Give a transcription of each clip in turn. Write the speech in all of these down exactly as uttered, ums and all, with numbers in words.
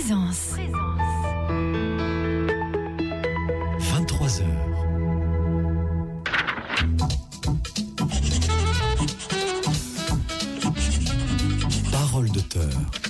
Présence. vingt-trois heures. Parole d'auteur.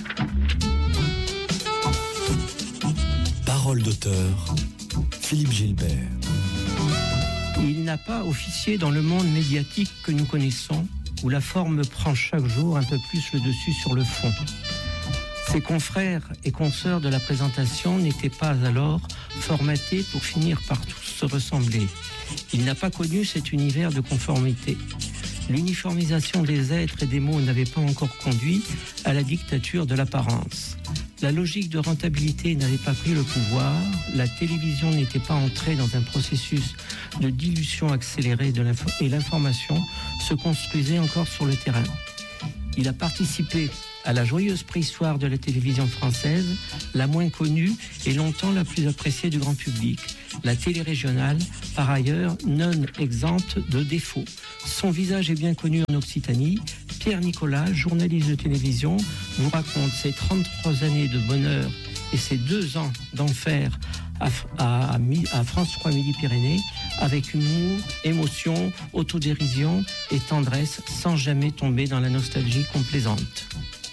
Parole d'auteur. Philippe Gilbert. Il n'a pas officié dans le monde médiatique que nous connaissons, où la forme prend chaque jour un peu plus le dessus sur le fond. Ses confrères et consoeurs de la présentation n'étaient pas alors formatés pour finir par tous se ressembler. Il n'a pas connu cet univers de conformité. L'uniformisation des êtres et des mots n'avait pas encore conduit à la dictature de l'apparence. La logique de rentabilité n'avait pas pris le pouvoir, la télévision n'était pas entrée dans un processus de dilution accélérée de l'info- et l'information se construisait encore sur le terrain. Il a participé à la joyeuse préhistoire de la télévision française, la moins connue et longtemps la plus appréciée du grand public, la télé régionale, par ailleurs non exempte de défauts. Son visage est bien connu en Occitanie. Pierre Nicolas, journaliste de télévision, vous raconte ses trente-trois années de bonheur et ses deux ans d'enfer à, à, à France trois Midi-Pyrénées, avec humour, émotion, autodérision et tendresse, sans jamais tomber dans la nostalgie complaisante.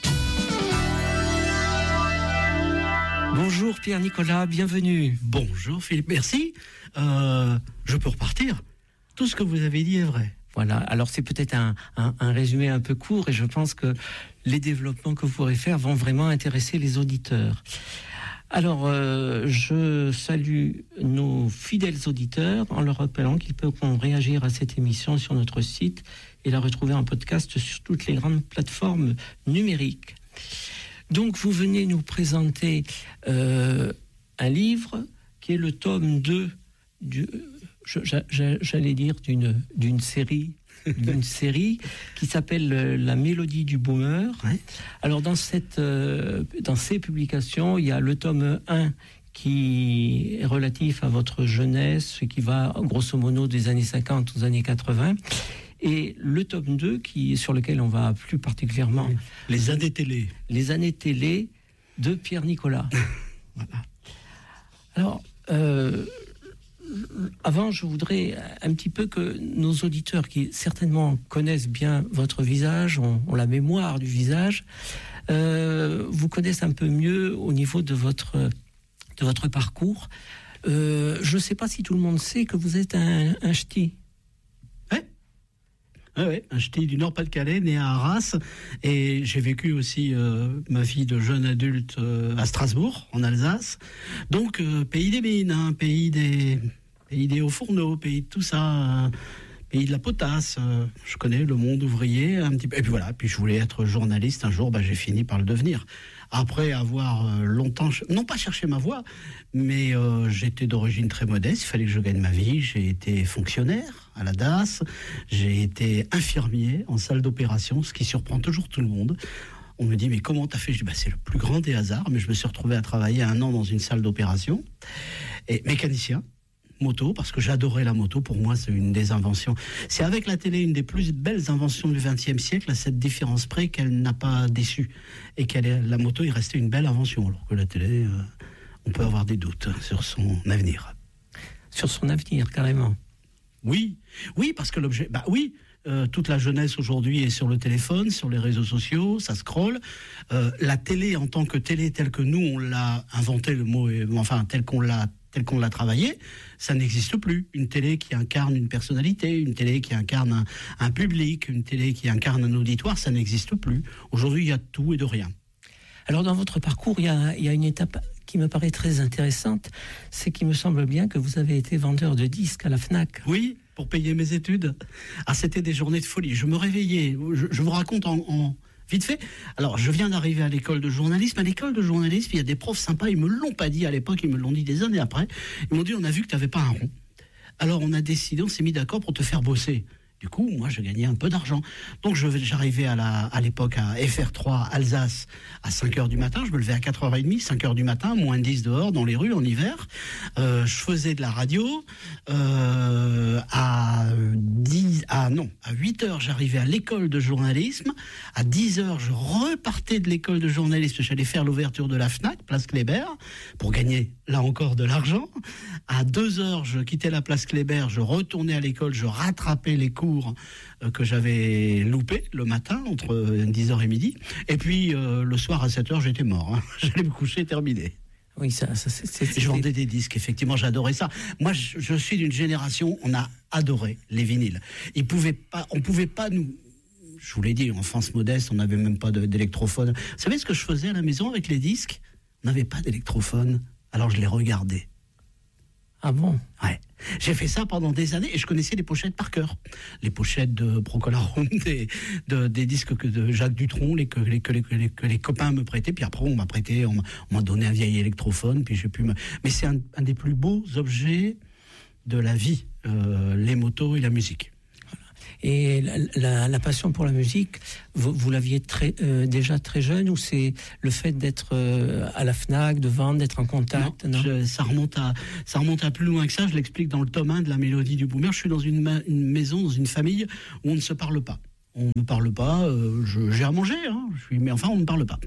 Bonjour Pierre Nicolas, bienvenue. Bonjour Philippe, merci. Euh, je peux repartir. Tout ce que vous avez dit est vrai. Voilà, alors c'est peut-être un, un, un résumé un peu court et je pense que les développements que vous pourrez faire vont vraiment intéresser les auditeurs. Alors, euh, je salue nos fidèles auditeurs en leur rappelant qu'ils pourront réagir à cette émission sur notre site et la retrouver en podcast sur toutes les grandes plateformes numériques. Donc, vous venez nous présenter euh, un livre qui est le tome deux du... Je, je, j'allais dire d'une, d'une série, d'une série qui s'appelle La Mélodie du Boomer. Ouais. Alors dans cette, euh, dans ces publications, il y a le tome un qui est relatif à votre jeunesse, qui va grosso modo des années cinquante aux années quatre-vingts, et le tome deux qui sur lequel on va plus particulièrement les années télé, les années télé de Pierre Nicolas. Voilà. Alors. Euh, Avant, je voudrais un petit peu que nos auditeurs, qui certainement connaissent bien votre visage, ont, ont la mémoire du visage, euh, vous connaissent un peu mieux au niveau de votre, de votre parcours. Euh, je ne sais pas si tout le monde sait que vous êtes un, un ch'ti. Ouais. Oui, ouais, un ch'ti du Nord-Pas-de-Calais, né à Arras, et j'ai vécu aussi euh, ma vie de jeune adulte euh, à Strasbourg, en Alsace. Donc, euh, pays des mines, hein, pays des... pays des hauts fourneaux, pays de tout ça, euh, pays de la potasse. Euh, je connais le monde ouvrier un petit peu. Et puis voilà, puis je voulais être journaliste. Un jour, bah, j'ai fini par le devenir. Après avoir euh, longtemps, non pas cherché ma voie, mais euh, j'étais d'origine très modeste. Il fallait que je gagne ma vie. J'ai été fonctionnaire à la D A S. J'ai été infirmier en salle d'opération, ce qui surprend toujours tout le monde. On me dit, mais comment t'as fait? Je dis, bah, c'est le plus grand des hasards, mais je me suis retrouvé à travailler un an dans une salle d'opération. Et mécanicien. Moto, parce que j'adorais la moto. Pour moi, c'est une des inventions. C'est avec la télé une des plus belles inventions du vingtième siècle, à cette différence près qu'elle n'a pas déçu. Et qu'elle est, la moto est restée une belle invention, alors que la télé, euh, on peut avoir des doutes sur son avenir. Sur son avenir, carrément. Oui, oui, parce que l'objet... Bah oui, euh, toute la jeunesse aujourd'hui est sur le téléphone, sur les réseaux sociaux, ça scrolle. Euh, la télé, en tant que télé, telle que nous, on l'a inventé, le mot, est, enfin, tel qu'on l'a tel qu'on l'a travaillé, ça n'existe plus. Une télé qui incarne une personnalité, une télé qui incarne un, un public, une télé qui incarne un auditoire, ça n'existe plus. Aujourd'hui, il y a de tout et de rien. Alors, dans votre parcours, il y a, il y a une étape qui me paraît très intéressante, c'est qu'il me semble bien que vous avez été vendeur de disques à la Fnac. Oui, pour payer mes études. Ah, c'était des journées de folie. Je me réveillais, je, je vous raconte en... en vite fait. Alors, je viens d'arriver à l'école de journalisme. À l'école de journalisme, il y a des profs sympas. Ils me l'ont pas dit à l'époque, ils me l'ont dit des années après. Ils m'ont dit, on a vu que tu n'avais pas un rond. Alors, on a décidé, on s'est mis d'accord pour te faire bosser. Du coup, moi, je gagnais un peu d'argent. Donc, je, j'arrivais à, la, à l'époque à F R trois, Alsace, à cinq heures du matin. Je me levais à quatre heures trente, cinq heures du matin, moins dix dehors, dans les rues, en hiver. Euh, je faisais de la radio. Euh, à, dix, à, non, à huit heures, j'arrivais à l'école de journalisme. À dix heures, je repartais de l'école de journalisme. J'allais faire l'ouverture de la Fnac, place Kléber, pour gagner, là encore, de l'argent. À deux heures, je quittais la place Kléber. Je retournais à l'école. Je rattrapais les cours que j'avais loupé le matin entre dix heures et midi, et puis euh, le soir à sept heures j'étais mort, hein. J'allais me coucher, terminé. Oui, ça, ça c'est, c'est, je vendais des disques, effectivement, j'adorais ça. Moi, je, je suis d'une génération, on a adoré les vinyles. Ils pouvaient pas, on pouvait pas nous... Je vous l'ai dit, enfance modeste, on n'avait même pas de, d'électrophone. Vous savez ce que je faisais à la maison avec les disques ? On n'avait pas d'électrophone, alors je les regardais. Ah bon ? Ouais. J'ai fait ça pendant des années et je connaissais les pochettes par cœur. Les pochettes de Procolarum, des, de, des disques que de Jacques Dutronc, les, que, les, que, les, que, les, que les copains me prêtaient. Puis après, on m'a prêté, on m'a, on m'a donné un vieil électrophone. Puis j'ai pu me... Mais c'est un, un des plus beaux objets de la vie, euh, les motos et la musique. Et la, la, la passion pour la musique, vous, vous l'aviez très, euh, déjà très jeune, ou c'est le fait d'être euh, à la Fnac, de vendre, d'être en contact? Non, non je, ça, remonte à, ça remonte à plus loin que ça. Je l'explique dans le tome un de la Mélodie du Boomer. Je suis dans une, ma, une maison, dans une famille où on ne se parle pas. On ne parle pas, euh, je, j'ai à manger, hein, je suis, mais enfin on ne parle pas.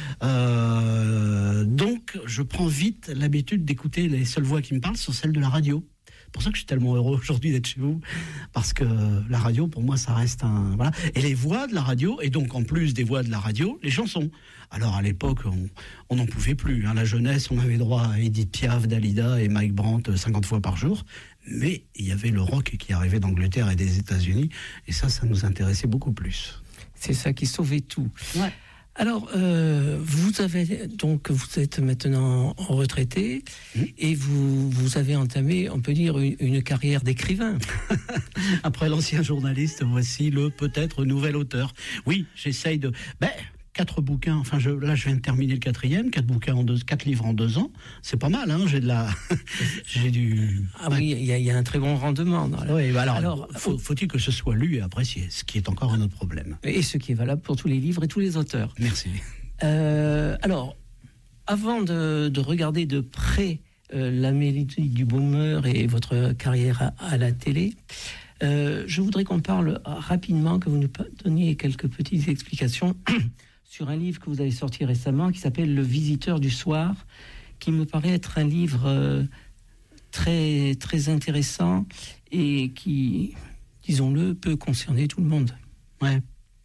Euh, donc je prends vite l'habitude d'écouter les seules voix qui me parlent sont celles de la radio. C'est pour ça que je suis tellement heureux aujourd'hui d'être chez vous, parce que la radio, pour moi, ça reste un... Voilà. Et les voix de la radio, et donc en plus des voix de la radio, les chansons. Alors à l'époque, on n'en pouvait plus. Hein. La jeunesse, on avait droit à Edith Piaf, Dalida et Mike Brandt cinquante fois par jour. Mais il y avait le rock qui arrivait d'Angleterre et des États-Unis, et ça, ça nous intéressait beaucoup plus. C'est ça qui sauvait tout. Ouais. Alors, euh, vous avez donc vous êtes maintenant retraité mmh. et vous vous avez entamé, on peut dire, une, une carrière d'écrivain. Après l'ancien journaliste, voici le peut-être nouvel auteur. Oui, j'essaye de. Ben, quatre bouquins. Enfin, je, là, je viens de terminer le quatrième. Quatre bouquins en deux, quatre livres en deux ans. C'est pas mal, hein. J'ai de la, j'ai du. Ah ouais. Oui, il y, y a un très bon rendement. Oui, bah alors, alors faut, faut-il que ce soit lu et apprécié, ce qui est encore un autre problème. Et ce qui est valable pour tous les livres et tous les auteurs. Merci. Euh, alors, avant de, de regarder de près euh, la Mélodie du Boomer et votre carrière à, à la télé, euh, je voudrais qu'on parle rapidement, que vous nous donniez quelques petites explications sur un livre que vous avez sorti récemment qui s'appelle Le Visiteur du Soir, qui me paraît être un livre euh, très, très intéressant et qui, disons-le, peut concerner tout le monde. Ouais.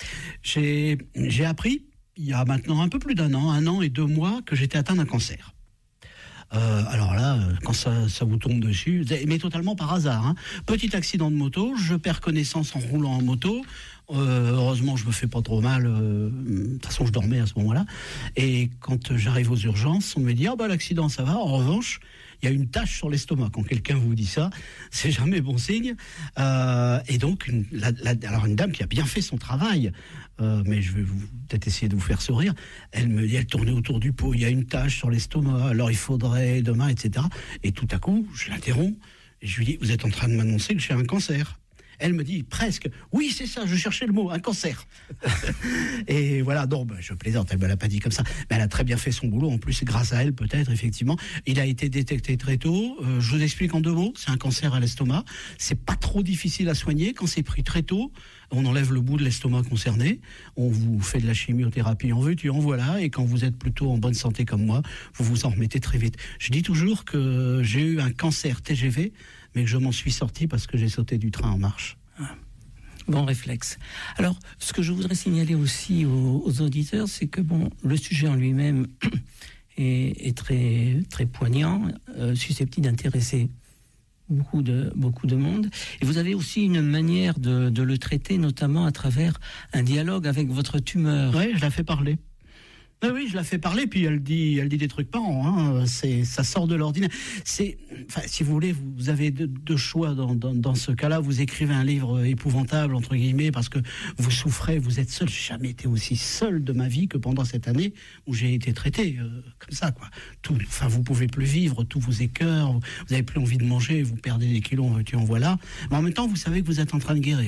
J'ai, j'ai appris, il y a maintenant un peu plus d'un an, un an et deux mois, que j'étais atteint d'un cancer. Euh, alors là, quand ça, ça vous tombe dessus, mais totalement par hasard. Hein. Petit accident de moto, je perds connaissance en roulant en moto. Euh, heureusement, je me fais pas trop mal. Euh, de toute façon, je dormais à ce moment-là. Et quand j'arrive aux urgences, on me dit ah bah l'accident ça va. En revanche, il y a une tache sur l'estomac. Quand quelqu'un vous dit ça, c'est jamais bon signe. Euh, et donc, une, la, la, alors une dame qui a bien fait son travail, euh, mais je vais vous, peut-être essayer de vous faire sourire. Elle me dit, elle tournait autour du pot. Il y a une tache sur l'estomac. Alors il faudrait demain, et cetera. Et tout à coup, je l'interromps et je lui dis, vous êtes en train de m'annoncer que j'ai un cancer. Elle me dit presque, oui c'est ça, je cherchais le mot, un cancer. Et voilà, non, ben, je plaisante, elle ne me l'a pas dit comme ça, mais elle a très bien fait son boulot, en plus c'est grâce à elle peut-être, effectivement. Il a été détecté très tôt, euh, je vous explique en deux mots, c'est un cancer à l'estomac, c'est pas trop difficile à soigner, quand c'est pris très tôt, on enlève le bout de l'estomac concerné, on vous fait de la chimiothérapie en veux-tu, en voilà, et quand vous êtes plutôt en bonne santé comme moi, vous vous en remettez très vite. Je dis toujours que j'ai eu un cancer T G V, mais que je m'en suis sorti parce que j'ai sauté du train en marche. Bon réflexe. Alors, ce que je voudrais signaler aussi aux, aux auditeurs, c'est que bon, le sujet en lui-même est, est très, très poignant, euh, susceptible d'intéresser beaucoup de, beaucoup de monde. Et vous avez aussi une manière de, de le traiter, notamment à travers un dialogue avec votre tumeur. Oui, je la fais parler. Oui, oui, je la fais parler, puis elle dit, elle dit des trucs parents. Hein. C'est, ça sort de l'ordinaire. C'est, enfin, si vous voulez, vous avez deux, deux choix dans, dans, dans ce cas-là. Vous écrivez un livre épouvantable entre guillemets parce que vous souffrez, vous êtes seul. J'ai jamais été aussi seul de ma vie que pendant cette année où j'ai été traité euh, comme ça, quoi. Tout, enfin, vous pouvez plus vivre, tout vous écœure, vous, vous avez plus envie de manger, vous perdez des kilos, en veux-tu, en voilà. Mais en même temps, vous savez que vous êtes en train de guérir.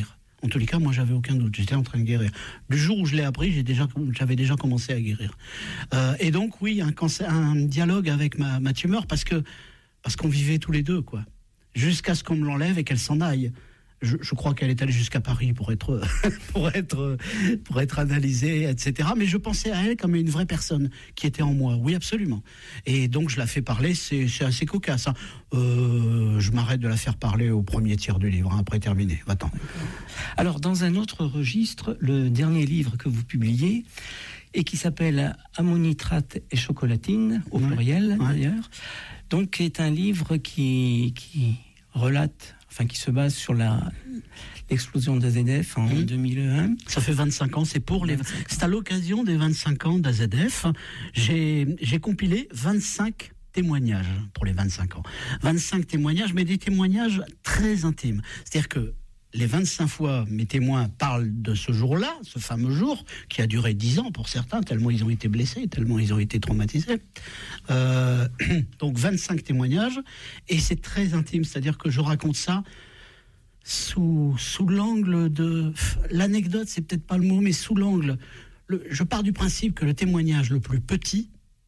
En tous les cas, moi, j'avais aucun doute. J'étais en train de guérir. Du jour où je l'ai appris, j'ai déjà, j'avais déjà commencé à guérir. Euh, et donc, oui, un, cancer, un dialogue avec ma, ma tumeur parce que parce qu'on vivait tous les deux, quoi. Jusqu'à ce qu'on me l'enlève et qu'elle s'en aille. Je, je crois qu'elle est allée jusqu'à Paris pour être pour être pour être analysée, et cetera. Mais je pensais à elle comme une vraie personne qui était en moi. Oui, absolument. Et donc je la fais parler. C'est, c'est assez cocasse. Hein. Euh, je m'arrête de la faire parler au premier tiers du livre. Hein, après terminé. Va-t'en. Alors dans un autre registre, le dernier livre que vous publiez et qui s'appelle Ammonitrate et chocolatine au ouais. pluriel ouais. d'ailleurs. Donc est un livre qui qui relate. Enfin, qui se base sur la, l'explosion d'A Z F en mmh. deux mille un. Ça fait vingt-cinq ans, c'est pour les, c'est à l'occasion des vingt-cinq ans d'A Z F. J'ai, j'ai compilé vingt-cinq témoignages pour les vingt-cinq ans. vingt-cinq témoignages, mais des témoignages très intimes. C'est-à-dire que les vingt-cinq fois, mes témoins parlent de ce jour-là, ce fameux jour, qui a duré dix ans pour certains, tellement ils ont été blessés, tellement ils ont été traumatisés. Euh, donc vingt-cinq témoignages, et c'est très intime, c'est-à-dire que je raconte ça sous, sous l'angle de... L'anecdote, c'est peut-être pas le mot, mais sous l'angle... Le, je pars du principe que le témoignage le plus petit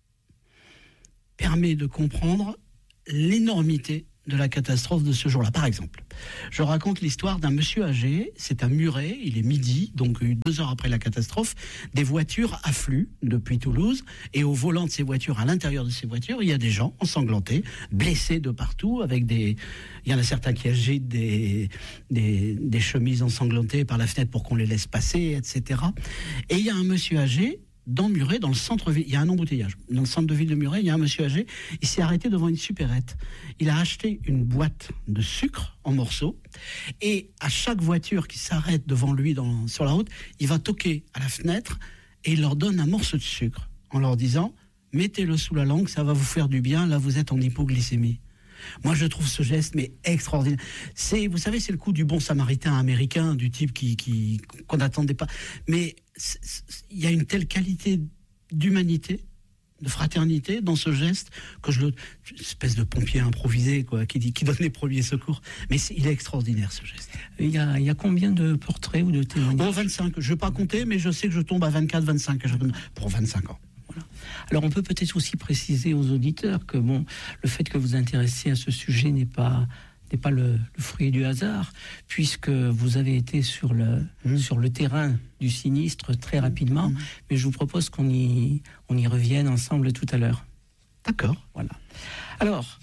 permet de comprendre l'énormité de la catastrophe de ce jour-là. Par exemple, je raconte l'histoire d'un monsieur âgé, c'est à Muret, il est midi, donc deux heures après la catastrophe, des voitures affluent depuis Toulouse, et au volant de ces voitures, à l'intérieur de ces voitures, il y a des gens ensanglantés, blessés de partout, avec des... Il y en a certains qui agitent des, des, des chemises ensanglantées par la fenêtre pour qu'on les laisse passer, et cetera. Et il y a un monsieur âgé, dans Muret, dans le centre-ville, il y a un embouteillage. Dans le centre de ville de Muret, il y a un monsieur âgé, il s'est arrêté devant une supérette. Il a acheté une boîte de sucre en morceaux, et à chaque voiture qui s'arrête devant lui dans, sur la route, il va toquer à la fenêtre, et il leur donne un morceau de sucre, en leur disant « Mettez-le sous la langue, ça va vous faire du bien, là vous êtes en hypoglycémie ». Moi, je trouve ce geste mais extraordinaire. C'est, vous savez, c'est le coup du bon samaritain américain, du type qui, qui qu'on n'attendait pas. Mais il y a une telle qualité d'humanité, de fraternité dans ce geste que je le, une espèce de pompier improvisé, quoi, qui dit, qui donne les premiers secours. Mais c'est, il est extraordinaire ce geste. Il y a, il y a combien de portraits ou de témoignages ? Oh, vingt-cinq. Je ne vais pas compter, mais je sais que je tombe à vingt-quatre, vingt-cinq pour vingt-cinq ans. Voilà. Alors on peut peut-être aussi préciser aux auditeurs que bon, le fait que vous vous intéressiez à ce sujet n'est pas, n'est pas le, le fruit du hasard, puisque vous avez été sur le, mmh. sur le terrain du sinistre très rapidement, mmh. mais je vous propose qu'on y, on y revienne ensemble tout à l'heure. D'accord. Voilà. Alors,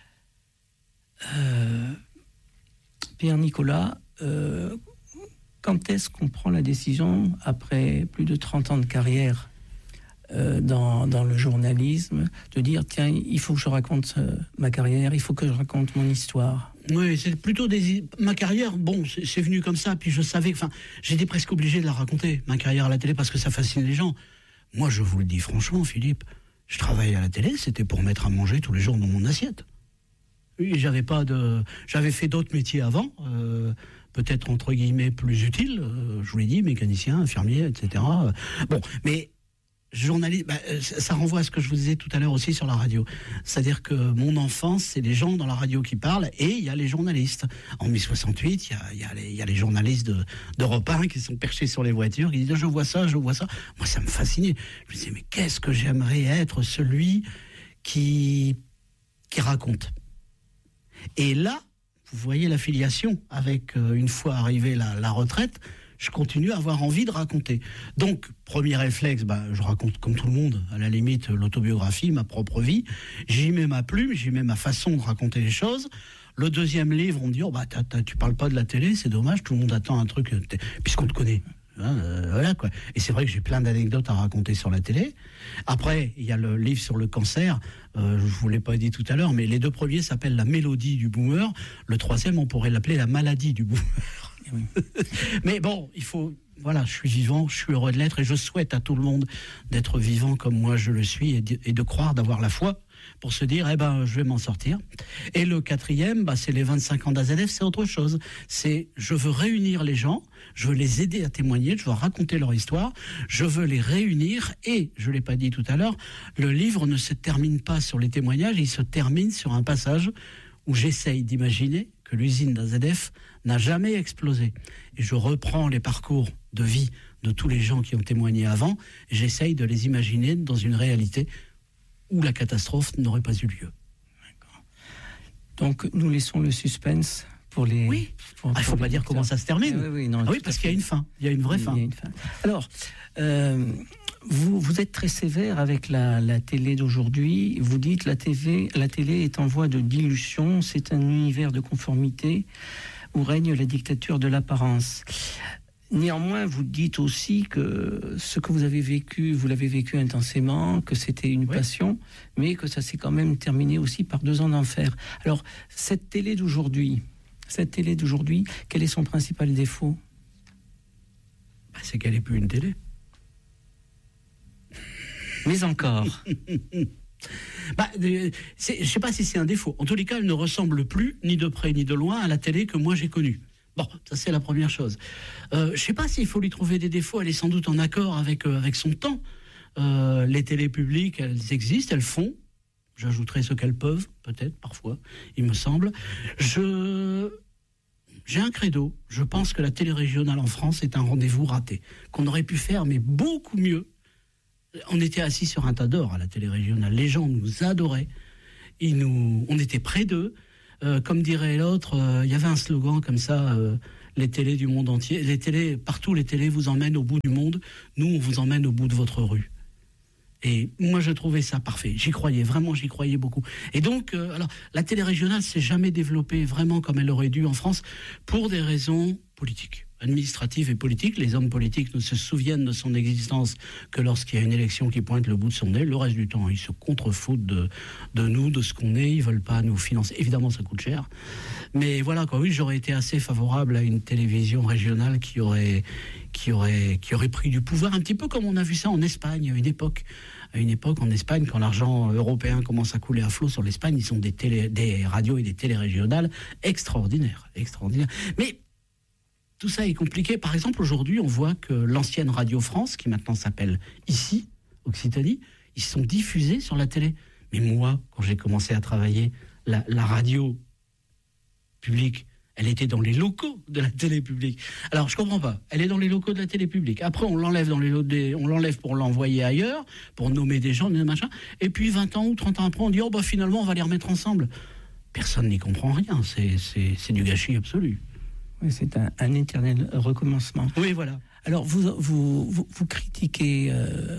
euh, Pierre-Nicolas, euh, quand est-ce qu'on prend la décision, après plus de trente ans de carrière, Euh, dans, dans le journalisme, de dire tiens, il faut que je raconte euh, ma carrière, il faut que je raconte mon histoire. Oui, c'est plutôt des... ma carrière, bon, c'est, c'est venu comme ça, puis je savais que, enfin, j'étais presque obligé de la raconter, ma carrière à la télé, parce que ça fascine les gens. Moi, je vous le dis franchement, Philippe, je travaillais à la télé, c'était pour mettre à manger tous les jours dans mon assiette. Oui, j'avais pas de... J'avais fait d'autres métiers avant, euh, peut-être entre guillemets plus utiles, euh, je vous l'ai dit, mécanicien, infirmier, et cetera. Bon, mais journaliste, bah, ça renvoie à ce que je vous disais tout à l'heure aussi sur la radio. C'est-à-dire que mon enfance, c'est les gens dans la radio qui parlent, et il y a les journalistes. En mai soixante-huit, il y a, y a, les, y a les journalistes de, d'Europe un qui sont perchés sur les voitures, qui disent « je vois ça, je vois ça ». Moi, ça me fascinait. Je me disais « mais qu'est-ce que j'aimerais être celui qui, qui raconte ». Et là, vous voyez la filiation avec, euh, une fois arrivé la, la retraite, je continue à avoir envie de raconter. Donc, premier réflexe, bah, je raconte comme tout le monde, à la limite, l'autobiographie, ma propre vie. J'y mets ma plume, j'y mets ma façon de raconter les choses. Le deuxième livre, on me dit, oh, bah, t'as, t'as, tu parles pas de la télé, c'est dommage, tout le monde attend un truc, puisqu'on te connaît. Hein, euh, voilà, quoi. Et c'est vrai que j'ai plein d'anecdotes à raconter sur la télé. Après, il y a le livre sur le cancer, euh, je vous l'ai pas dit tout à l'heure, mais les deux premiers s'appellent La mélodie du boomer. Le troisième, on pourrait l'appeler La maladie du boomer. Mais bon, il faut... Voilà, je suis vivant, je suis heureux de l'être, et je souhaite à tout le monde d'être vivant comme moi je le suis, et de, et de croire, d'avoir la foi pour se dire, eh ben, je vais m'en sortir. Et le quatrième, bah, c'est les vingt-cinq ans d'A Z F, c'est autre chose. C'est, je veux réunir les gens, je veux les aider à témoigner, je veux raconter leur histoire, je veux les réunir, et, je l'ai pas dit tout à l'heure, le livre ne se termine pas sur les témoignages, il se termine sur un passage où j'essaye d'imaginer que l'usine d'A Z F n'a jamais explosé. Et je reprends les parcours de vie de tous les gens qui ont témoigné avant, et j'essaye de les imaginer dans une réalité où la catastrophe n'aurait pas eu lieu. D'accord. Donc nous laissons le suspense pour les... Oui, pour, il ah, ne faut pas dire comment ça se termine. Ah, oui, oui, non, ah, oui parce qu'il y a une fin, il y a une vraie il fin. Y a une fin. Alors, euh, vous, vous êtes très sévère avec la, la télé d'aujourd'hui. Vous dites la T V, la télé est en voie de dilution, c'est un univers de conformité où règne la dictature de l'apparence. Néanmoins, vous dites aussi que ce que vous avez vécu, vous l'avez vécu intensément, que c'était une oui. passion, mais que ça s'est quand même terminé aussi par deux ans d'enfer. Alors, cette télé d'aujourd'hui, cette télé d'aujourd'hui, quel est son principal défaut ? Bah, c'est qu'elle n'est plus une télé. Mais encore. bah, je ne sais pas si c'est un défaut. En tous les cas, elle ne ressemble plus, ni de près ni de loin, à la télé que moi j'ai connue. Bon, ça c'est la première chose. Euh, je ne sais pas s'il faut lui trouver des défauts. Elle est sans doute en accord avec, euh, avec son temps. Euh, les télés publiques, elles existent, elles font. J'ajouterai ce qu'elles peuvent, peut-être, parfois, il me semble. Je... J'ai un credo. Je pense que la télé régionale en France est un rendez-vous raté. Qu'on aurait pu faire, mais beaucoup mieux. On était assis sur un tas d'or à la télé régionale. Les gens nous adoraient. Ils nous... On était près d'eux. Euh, comme dirait l'autre, il euh, y avait un slogan comme ça, euh, les télés du monde entier, les télés, partout les télés vous emmènent au bout du monde, nous on vous emmène au bout de votre rue. Et moi je trouvais ça parfait, j'y croyais, vraiment j'y croyais beaucoup. Et donc, euh, alors la télé régionale s'est jamais développée vraiment comme elle aurait dû en France, pour des raisons politiques, administratives et politiques. Les hommes politiques ne se souviennent de son existence que lorsqu'il y a une élection qui pointe le bout de son nez. Le reste du temps, ils se contrefoutent de, de nous, de ce qu'on est. Ils veulent pas nous financer. Évidemment, ça coûte cher. Mais voilà, quoi. Oui, j'aurais été assez favorable à une télévision régionale qui aurait, qui aurait, qui aurait pris du pouvoir, un petit peu comme on a vu ça en Espagne à une époque. À une époque, en Espagne, quand l'argent européen commence à couler à flot sur l'Espagne, ils sont des, télé, des radios et des télés régionales extraordinaires, extraordinaires. Mais tout ça est compliqué. Par exemple, aujourd'hui, on voit que l'ancienne Radio France, qui maintenant s'appelle Ici, Occitanie, ils sont diffusés sur la télé. Mais moi, quand j'ai commencé à travailler, la, la radio publique, elle était dans les locaux de la télé publique. Alors, je comprends pas. Elle est dans les locaux de la télé publique. Après, on l'enlève dans les lots des, on l'enlève pour l'envoyer ailleurs, pour nommer des gens, des machins. Et puis, vingt ans ou trente ans après, on dit, oh, bah, finalement, on va les remettre ensemble. Personne n'y comprend rien. C'est, c'est, c'est du gâchis absolu. Oui, c'est un, un éternel recommencement. Oui, voilà. Alors, vous, vous, vous, vous critiquez euh,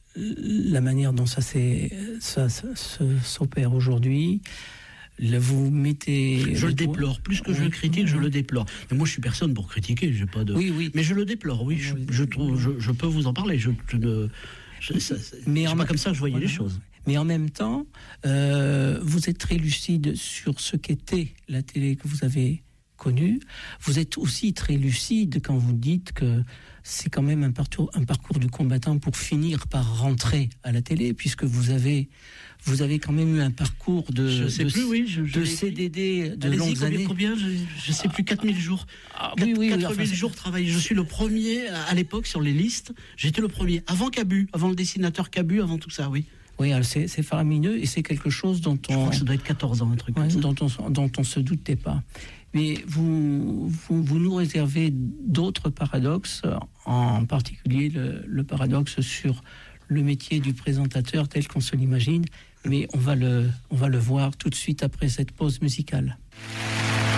la manière dont ça, ça, ça, ça s'opère aujourd'hui. Vous mettez... Je le déplore. Plus que oui. je le critique, je le déplore. Mais moi, je suis personne pour critiquer. J'ai pas de... Oui, oui. Mais je le déplore, oui. Je, je, trouve, je, je peux vous en parler. Je, je ne... Je, ça, mais c'est pas comme ça que je voyais voilà. les choses. Mais en même temps, euh, vous êtes très lucide sur ce qu'était la télé que vous avez connue. Vous êtes aussi très lucide quand vous dites que c'est quand même un parcours, un parcours du combattant pour finir par rentrer à la télé, puisque vous avez... Vous avez quand même eu un parcours de, je sais de, plus, oui, je, je de C D D de longues combien, années. Combien Je ne sais plus, quatre mille jours. Ah, oui, oui, quatre mille oui, enfin, jours travaillés. Je suis le premier à l'époque sur les listes. J'étais le premier, avant Cabu, avant le dessinateur Cabu, avant tout ça, oui. Oui, c'est, c'est faramineux et c'est quelque chose dont on... Je crois que ça doit être quatorze ans, un truc ouais, comme ça. Dont on, dont on se doutait pas. Mais vous, vous, vous nous réservez d'autres paradoxes, en particulier le, le paradoxe sur le métier du présentateur tel qu'on se l'imagine. Mais on va le, on va le voir tout de suite après cette pause musicale.